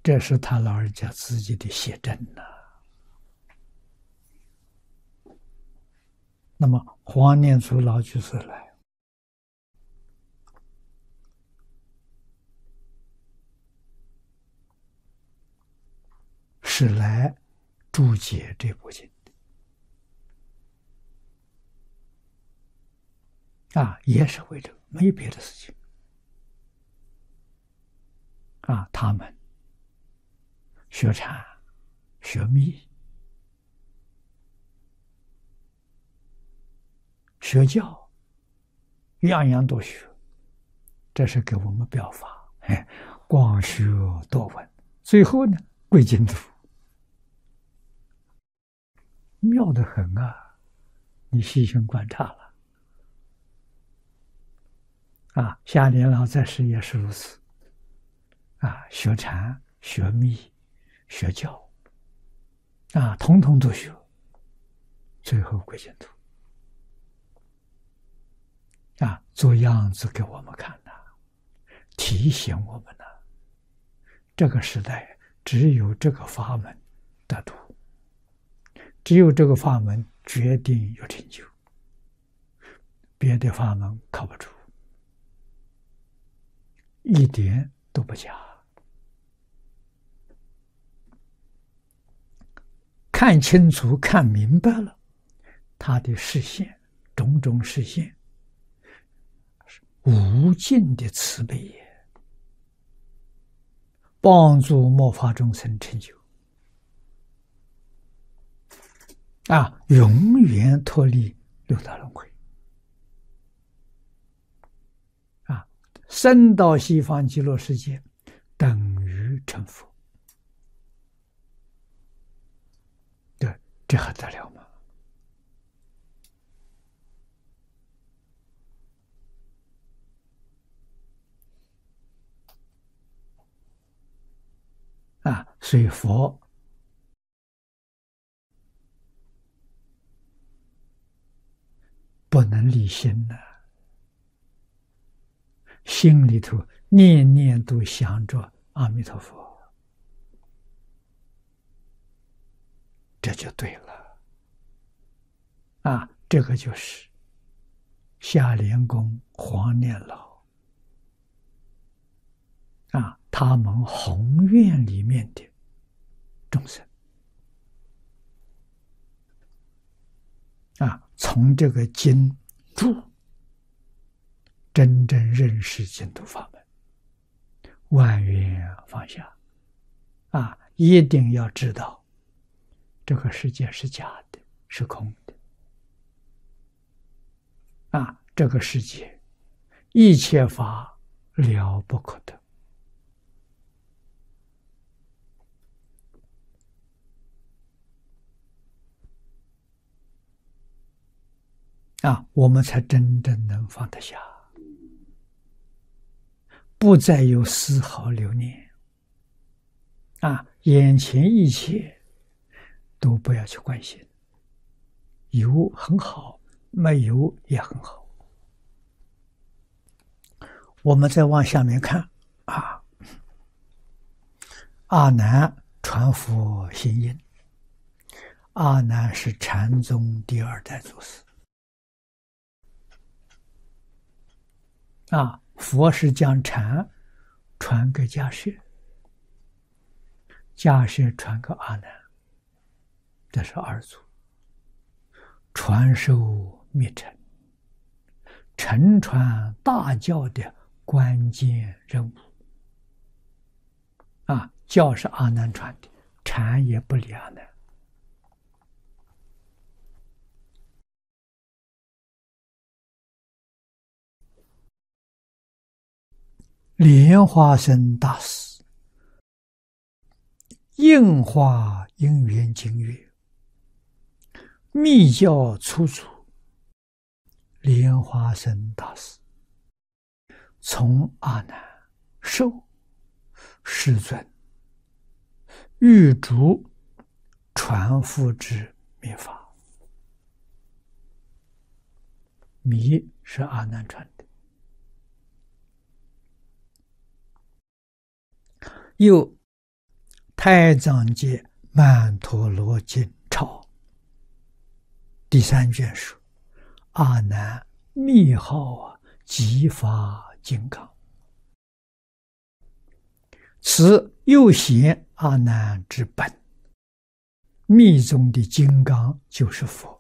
这是他老人家自己的写真呐。那么黄念祖老居士来，是来注解这部经啊，也是为这个，没别的事情啊。他们学禅、学密、学教，样样都学，这是给我们表法。哎，广学多闻，最后呢，归净土，妙得很啊！你细心观察了啊，夏年老在世也是如此啊，学禅、学密、学教啊，统统都学，最后归净土啊，做样子给我们看呐，提醒我们呐，这个时代只有这个法门得度，只有这个法门决定有成就，别的法门靠不住，一点都不假。看清楚、看明白了，他的视线，种种视线，无尽的慈悲也，帮助末法众生成就啊，永远脱离六道轮回啊，生到西方极乐世界，等于成佛。对，这还得了吗？啊，所以佛不能离心的，心里头念念都想着阿弥陀佛，这就对了。啊，这个就是夏莲公、黄念老啊，他们宏愿里面的众生啊，从这个经注真正认识净土法门，万缘放下啊，一定要知道这个世界是假的，是空的啊，这个世界一切法了不可得啊，我们才真正能放得下，不再有丝毫留念啊，眼前一切都不要去关心，有很好，没有也很好。我们再往下面看啊，阿难传佛行印，阿难是禅宗第二代祖师啊，佛是将禅传给迦叶，迦叶传给阿难，这是二祖，传授密乘，乘传大教的关键任务啊，教是阿难传的，禅也不离阿难。莲花生大师应化因缘经月，密教初祖莲花生大师从阿难受世尊玉竹传付之密法，密是阿难传的，又太藏界曼陀罗经钞第3卷说：阿难，密号即发金刚。此又显阿难之本。密宗的金刚就是佛。